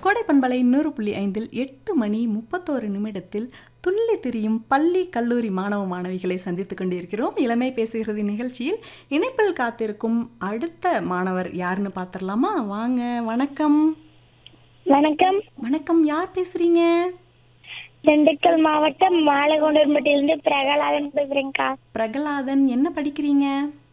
கோடை பண்பலை 100.5 8 மணி 31 நிமிடத்தில் துள்ளி திரியும் பள்ளி கல்லூரி மாணவ மாணவிகளை சந்தித்துக் கொண்டிருக்கிறோம். இளமை பேசுகிறது நிகழ்ச்சியில் இணைப்பில் காத்திருக்கும் அடுத்த மாணவர் யாருன்னு பார்த்துடலாமா? வாங்க. வணக்கம். வணக்கம். வணக்கம். யார் பேசுறீங்க? திண்டுக்கல் மாவட்டம் மாலகொண்டர்பட்டியிலிருந்து பிரகலாதன் பேசுறேன்க்கா. பிரகலாதன், என்ன படிக்கிறீங்க?